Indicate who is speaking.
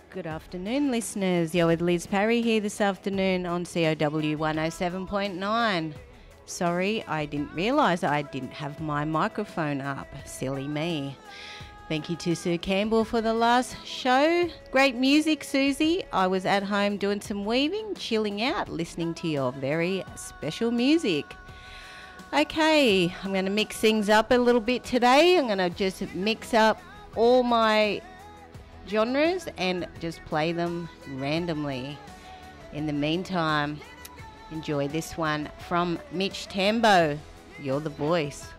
Speaker 1: Good afternoon, listeners. You're with Liz Parry here this afternoon on COW 107.9. Sorry, I didn't realise I didn't have my microphone up. Silly me. Thank you to Sue Campbell for the last show. Great music, Susie. I was at home doing some weaving, chilling out, listening to your very special music. Okay, I'm going to mix things up a little bit today. I'm going to just mix up all my genres and just play them randomly. In the meantime, enjoy this one from Mitch Tambo, You're the Voice.